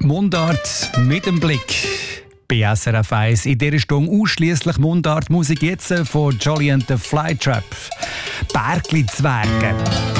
Mundart mit dem Blick. Bei SRF 1 in dieser Stunde ausschliesslich Mundart-Musik jetzt von Jolly and the Flytrap. Bergli-Zwerge.